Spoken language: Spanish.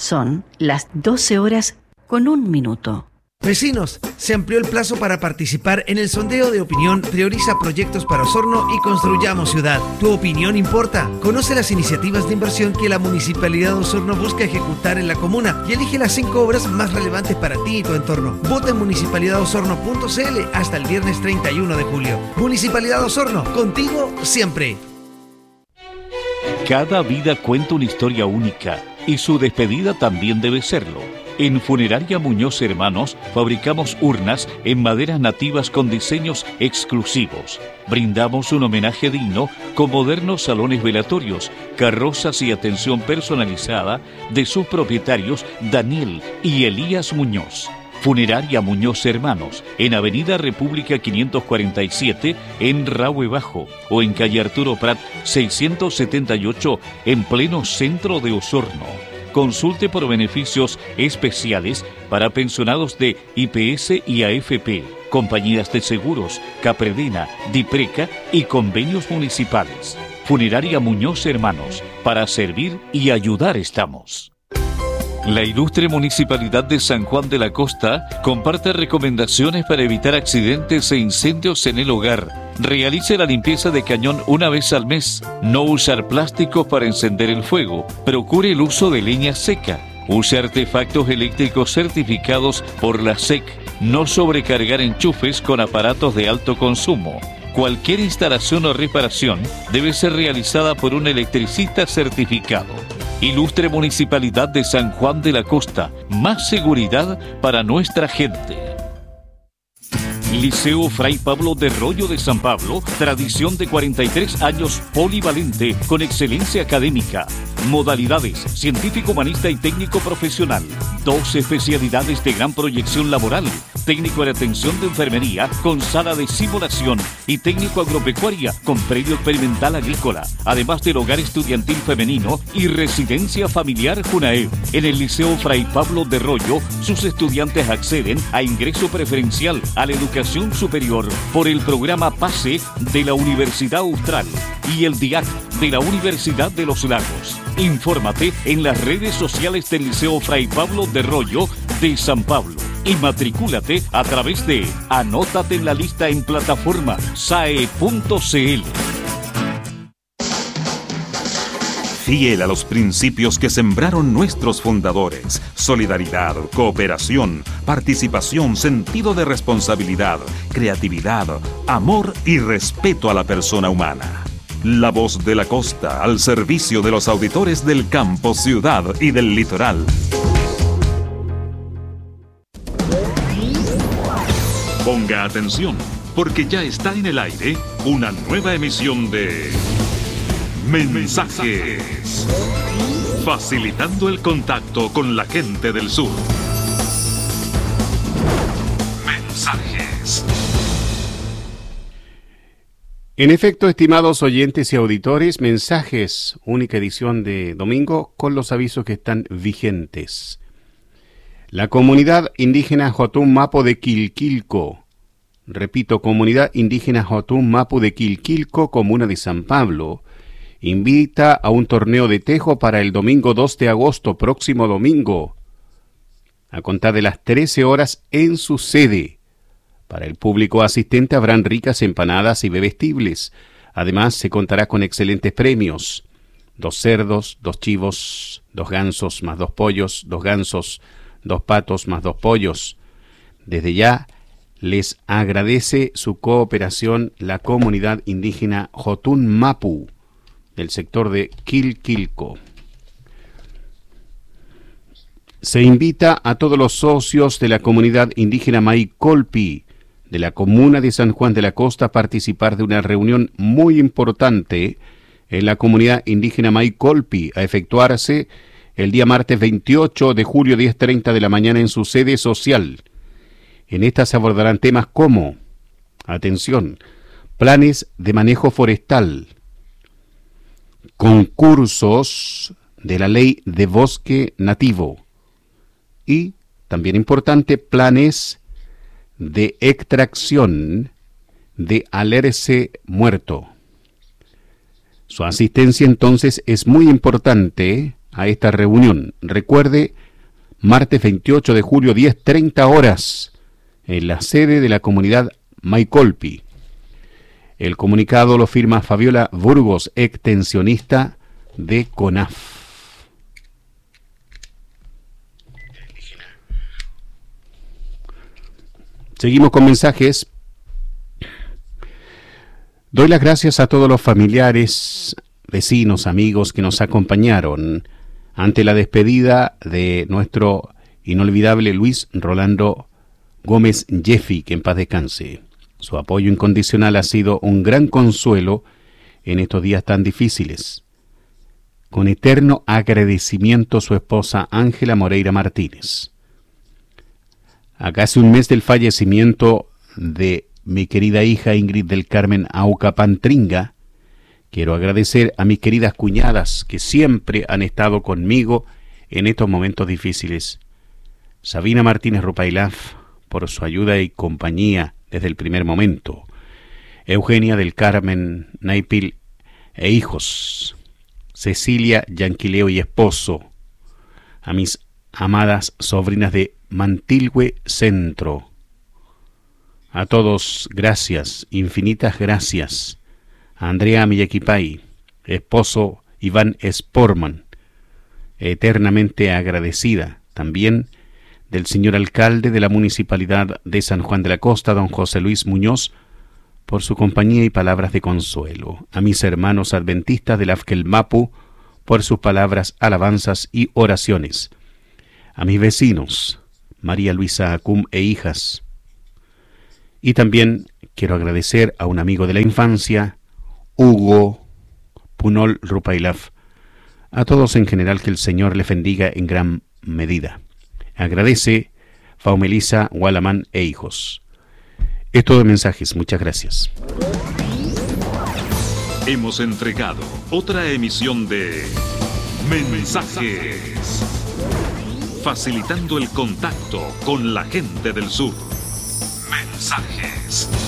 Son las 12 horas con 1 minuto. Vecinos, se amplió el plazo para participar en el sondeo de opinión Prioriza Proyectos para Osorno y Construyamos Ciudad. ¿Tu opinión importa? Conoce las iniciativas de inversión que la Municipalidad de Osorno busca ejecutar en la comuna y elige las 5 obras más relevantes para ti y tu entorno. Vota en municipalidadosorno.cl hasta el viernes 31 de julio. Municipalidad de Osorno, contigo siempre. Cada vida cuenta una historia única y su despedida también debe serlo. En Funeraria Muñoz Hermanos fabricamos urnas en maderas nativas con diseños exclusivos. Brindamos un homenaje digno con modernos salones velatorios, carrozas y atención personalizada de sus propietarios Daniel y Elías Muñoz. Funeraria Muñoz Hermanos, en Avenida República 547, en Rahue Bajo, o en calle Arturo Prat 678, en pleno centro de Osorno. Consulte por beneficios especiales para pensionados de IPS y AFP, compañías de seguros, Capredena, Dipreca y convenios municipales. Funeraria Muñoz Hermanos, para servir y ayudar estamos. La ilustre Municipalidad de San Juan de la Costa comparte recomendaciones para evitar accidentes e incendios en el hogar. Realice la limpieza de cañón una vez al mes. No usar plásticos para encender el fuego. Procure el uso de leña seca. Use artefactos eléctricos certificados por la SEC. No sobrecargar enchufes con aparatos de alto consumo. Cualquier instalación o reparación debe ser realizada por un electricista certificado. Ilustre Municipalidad de San Juan de la Costa, más seguridad para nuestra gente. Liceo Fray Pablo de Rollo de San Pablo, tradición de 43 años polivalente con excelencia académica. Modalidades, científico, humanista y técnico profesional. 2 especialidades de gran proyección laboral. Técnico en atención de enfermería con sala de simulación y técnico agropecuaria con predio experimental agrícola. Además del hogar estudiantil femenino y residencia familiar Junaev. En el Liceo Fray Pablo de Rollo, sus estudiantes acceden a ingreso preferencial a la educación superior por el programa PASE de la Universidad Austral y el DIAC de la Universidad de los Lagos. Infórmate en las redes sociales del Liceo Fray Pablo de Rollo de San Pablo y matricúlate a través de Anótate en la lista en plataforma sae.cl. Fiel a los principios que sembraron nuestros fundadores: solidaridad, cooperación, participación, sentido de responsabilidad, creatividad, amor y respeto a la persona humana. La Voz de la Costa, al servicio de los auditores del campo, ciudad y del litoral. Ponga atención, porque ya está en el aire una nueva emisión de Mensajes, facilitando el contacto con la gente del sur. Mensajes. En efecto, estimados oyentes y auditores, Mensajes, única edición de domingo con los avisos que están vigentes. La comunidad indígena Jotún Mapu de Quilquilco, repito, comunidad indígena Jotún Mapu de Quilquilco, comuna de San Pablo, invita a un torneo de tejo para el domingo 2 de agosto, próximo domingo, a contar de las 13 horas en su sede. Para el público asistente habrán ricas empanadas y bebestibles. Además, se contará con excelentes premios: 2 cerdos, 2 chivos, 2 gansos más 2 pollos, 2 gansos, 2 patos más 2 pollos. Desde ya les agradece su cooperación la comunidad indígena Jotún Mapu del sector de Quilquilco. Se invita a todos los socios de la comunidad indígena Maicolpi de la comuna de San Juan de la Costa a participar de una reunión muy importante en la comunidad indígena Maicolpi, a efectuarse el día martes 28 de julio 10:30 de la mañana en su sede social. En esta se abordarán temas como, atención, planes de manejo forestal, concursos de la ley de bosque nativo y, también importante, planes de extracción de alerce muerto. Su asistencia entonces es muy importante a esta reunión. Recuerde, martes 28 de julio, 10:30 horas, en la sede de la comunidad Maicolpi. El comunicado lo firma Fabiola Burgos, extensionista de CONAF. Seguimos con mensajes. Doy las gracias a todos los familiares, vecinos, amigos que nos acompañaron ante la despedida de nuestro inolvidable Luis Rolando Gómez Jeffy, que en paz descanse. Su apoyo incondicional ha sido un gran consuelo en estos días tan difíciles. Con eterno agradecimiento, su esposa Ángela Moreira Martínez. A casi un mes del fallecimiento de mi querida hija Ingrid del Carmen Auca Pantringa, quiero agradecer a mis queridas cuñadas que siempre han estado conmigo en estos momentos difíciles. Sabina Martínez Rupailaf, por su ayuda y compañía desde el primer momento. Eugenia del Carmen Naipil e hijos. Cecilia Yanquileo y esposo. A mis amadas sobrinas de Mantilhue Centro. A todos, gracias, infinitas gracias. A Andrea Millaquipay, esposo Iván Sporman, eternamente agradecida. También del señor alcalde de la Municipalidad de San Juan de la Costa, don José Luis Muñoz, por su compañía y palabras de consuelo. A mis hermanos adventistas del Afkelmapu, por sus palabras, alabanzas y oraciones. A mis vecinos, María Luisa Acum e hijas. Y también quiero agradecer a un amigo de la infancia, Hugo Punol Rupailaf. A todos en general, que el Señor les bendiga en gran medida. Agradece Faumelisa Gualamán e hijos. Es todo mensajes, muchas gracias. Hemos entregado otra emisión de Mensajes, facilitando el contacto con la gente del sur. Mensajes.